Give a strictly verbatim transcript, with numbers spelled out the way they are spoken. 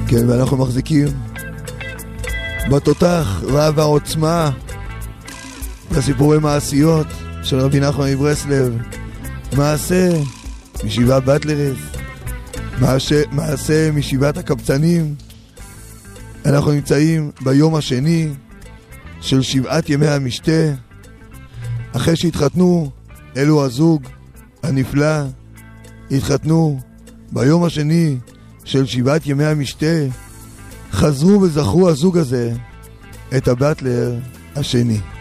כן, ואנחנו מחזיקים בתותח רב העוצמה לסיפורי מעשיות של רבי נחמן מברסלב. מעשה משבעה בטלרס, מעשה, מעשה משבעת הקבצנים. אנחנו נמצאים ביום השני של שבעת ימי המשתה. אחרי שהתחתנו, אלו הזוג הנפלא התחתנו ביום השני של שבעת ימי המשתה, חזרו וזכרו הזוג הזה את הבטלר השני.